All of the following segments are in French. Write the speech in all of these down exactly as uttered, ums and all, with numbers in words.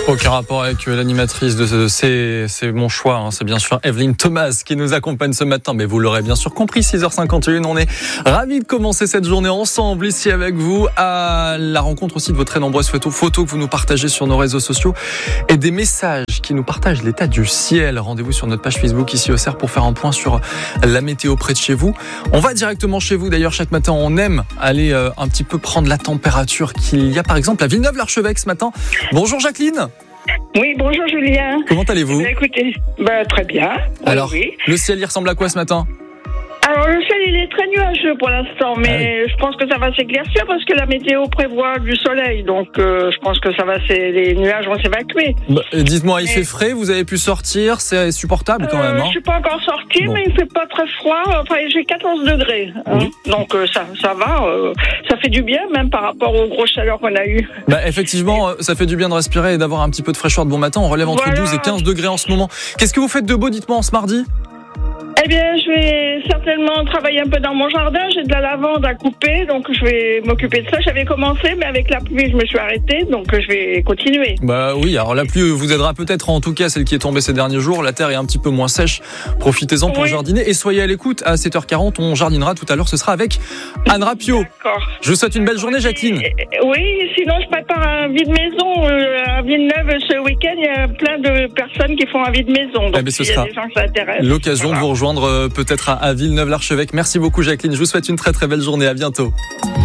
Aucun rapport avec l'animatrice de ce, c'est, c'est mon choix, hein. C'est bien sûr Evelyne Thomas qui nous accompagne ce matin, mais vous l'aurez bien sûr compris, six heures cinquante et une, on est ravis de commencer cette journée ensemble ici avec vous, à la rencontre aussi de vos très nombreuses photos, photos que vous nous partagez sur nos réseaux sociaux et des messages qui nous partagent l'état du ciel. Rendez-vous sur notre page Facebook ici au C E R pour faire un point sur la météo près de chez vous. On va directement chez vous, d'ailleurs chaque matin on aime aller euh, un petit peu prendre la température qu'il y a par exemple à Villeneuve-l'Archevêque ce matin. Bonjour Jacqueline. Oui, bonjour Julien. Comment allez-vous ? Bah, écoutez, bah, très bien. Alors, oui. le ciel il ressemble à quoi ce matin ? Alors, le ciel, il est très nuageux pour l'instant, mais ah oui. Je pense que ça va s'éclaircir parce que la météo prévoit du soleil, donc euh, je pense que ça va, les nuages vont s'évacuer. Bah, dites-moi, il mais... fait frais, vous avez pu sortir, c'est supportable quand euh, même, hein ? Je suis pas encore sortie, bon. Mais il fait pas très froid, enfin j'ai quatorze degrés, hein. Mmh. Donc euh, ça, ça va, euh, ça fait du bien même par rapport aux grosses chaleurs qu'on a eues. Bah, effectivement, et... ça fait du bien de respirer et d'avoir un petit peu de fraîcheur de bon matin, on relève entre voilà. douze et quinze degrés en ce moment. Qu'est-ce que vous faites de beau, dites-moi, en ce mardi ? Eh bien, je vais certainement travailler un peu dans mon jardin. J'ai de la lavande à couper, donc je vais m'occuper de ça. J'avais commencé, mais avec la pluie, je me suis arrêtée, donc je vais continuer. Bah oui, alors la pluie vous aidera peut-être, en tout cas celle qui est tombée ces derniers jours. La terre est un petit peu moins sèche. Profitez-en pour oui. jardiner et soyez à l'écoute. À sept heures quarante, on jardinera tout à l'heure. Ce sera avec Anne Rapio. D'accord. Je vous souhaite une belle journée, Jacqueline. Oui, sinon je prépare un vide-maison à Villeneuve ce week-end. Il y a plein de personnes qui font un vide-maison. Donc, eh bien, ce il y a sera des gens que ça intéresse. L'occasion voilà. de vous rejoindre peut-être à Villeneuve-l'Archevêque. Merci beaucoup Jacqueline, je vous souhaite une très très belle journée, à bientôt.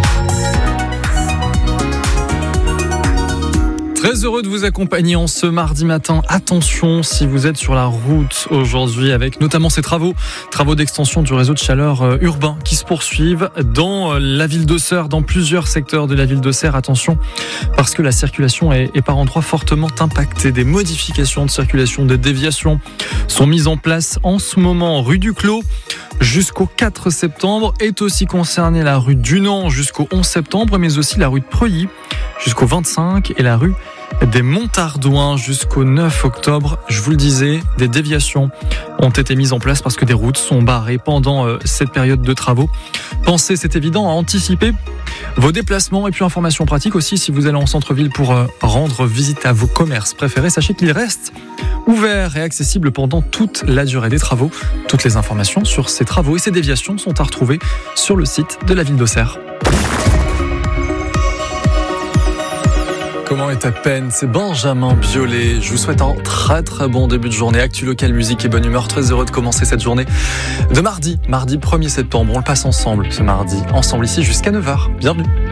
Très heureux de vous accompagner en ce mardi matin. Attention si vous êtes sur la route aujourd'hui avec notamment ces travaux, travaux d'extension du réseau de chaleur urbain qui se poursuivent dans la ville d'Auxerre, dans plusieurs secteurs de la ville d'Auxerre. Attention parce que la circulation est, est par endroits fortement impactée. Des modifications de circulation, des déviations sont mises en place en ce moment. Rue du Clos jusqu'au quatre septembre est aussi concernée la rue Dunant jusqu'au onze septembre, mais aussi la rue de Preuilly jusqu'au vingt-cinq et la rue des Montardouins jusqu'au neuf octobre. Je vous le disais, des déviations ont été mises en place parce que des routes sont barrées pendant euh, cette période de travaux. Pensez, c'est évident, à anticiper vos déplacements et puis information pratique aussi si vous allez en centre-ville pour euh, rendre visite à vos commerces préférés. Sachez qu'ils restent ouverts et accessibles pendant toute la durée des travaux. Toutes les informations sur ces travaux et ces déviations sont à retrouver sur le site de la ville d'Auxerre. Comment est ta peine ? C'est Benjamin Biolay. Je vous souhaite un très très bon début de journée. Actu local, musique et bonne humeur. Très heureux de commencer cette journée de mardi. Mardi premier septembre. On le passe ensemble ce mardi. Ensemble ici jusqu'à neuf heures. Bienvenue.